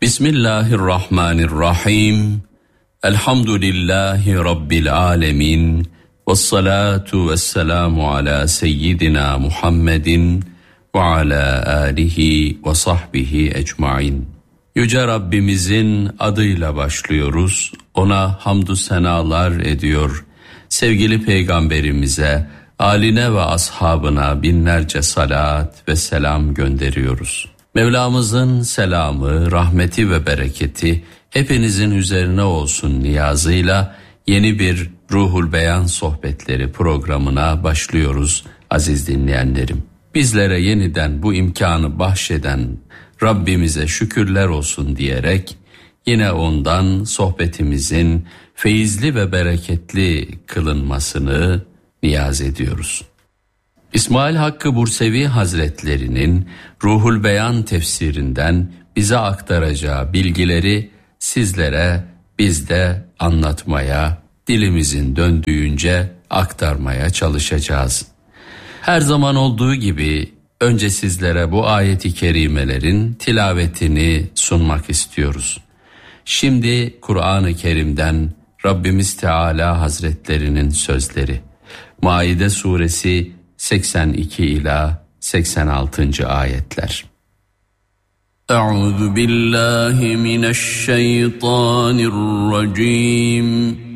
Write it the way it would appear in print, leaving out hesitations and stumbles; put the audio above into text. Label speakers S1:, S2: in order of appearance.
S1: Bismillahirrahmanirrahim. Elhamdülillahi Rabbil alemin. Vessalatu vesselamu ala seyyidina Muhammedin ve ala alihi ve sahbihi ecmain. Yüce Rabbimizin adıyla başlıyoruz. Ona hamdü senalar ediyor. Sevgili Peygamberimize, âline ve ashabına binlerce salat ve selam gönderiyoruz. Mevlamızın selamı, rahmeti ve bereketi hepinizin üzerine olsun niyazıyla yeni bir Ruhul Beyan sohbetleri programına başlıyoruz aziz dinleyenlerim. Bizlere yeniden bu imkanı bahşeden Rabbimize şükürler olsun diyerek yine ondan sohbetimizin feyizli ve bereketli kılınmasını niyaz ediyoruz. İsmail Hakkı Bursevi Hazretlerinin Ruhul Beyan tefsirinden bize aktaracağı bilgileri sizlere biz de anlatmaya, dilimizin döndüğünce aktarmaya çalışacağız. Her zaman olduğu gibi önce sizlere bu ayet-i kerimelerin tilavetini sunmak istiyoruz. Şimdi Kur'an-ı Kerim'den Rabbimiz Teala Hazretlerinin sözleri. Maide suresi 82 ila 86. ayetler. Euzu billahi mineşşeytanirracim.